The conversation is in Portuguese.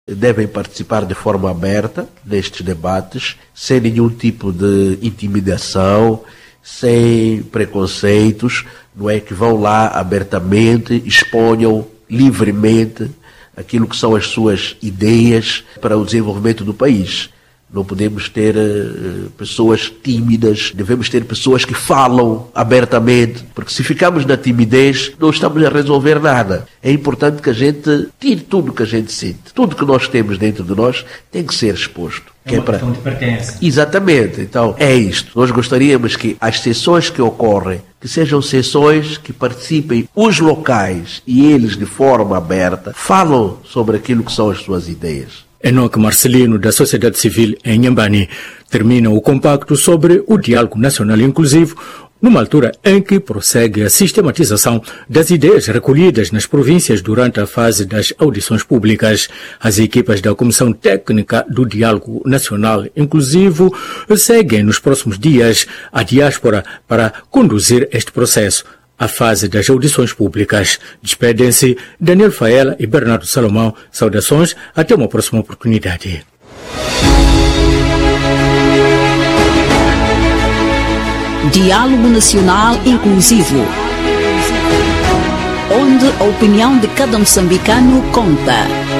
devem participar de forma aberta nestes debates, sem nenhum tipo de intimidação, sem preconceitos, não é, que vão lá abertamente, exponham livremente aquilo que são as suas ideias para o desenvolvimento do país. Não podemos ter pessoas tímidas, devemos ter pessoas que falam abertamente, porque se ficarmos na timidez, não estamos a resolver nada. É importante que a gente tire tudo que a gente sente. Tudo que nós temos dentro de nós tem que ser exposto. É uma questão de pertença. Exatamente. Então, é isto. Nós gostaríamos que as sessões que ocorrem, que sejam sessões que participem os locais e eles de forma aberta, falam sobre aquilo que são as suas ideias. Enoque Marcelino, da sociedade civil em Inhambane, termina o compacto sobre o diálogo nacional inclusivo, numa altura em que prossegue a sistematização das ideias recolhidas nas províncias durante a fase das audições públicas. As equipas da Comissão Técnica do Diálogo Nacional Inclusivo seguem nos próximos dias a diáspora para conduzir este processo. A fase das audições públicas. Despedem-se Daniel Faela e Bernardo Salomão. Saudações, até uma próxima oportunidade. Diálogo Nacional Inclusivo, onde a opinião de cada moçambicano conta.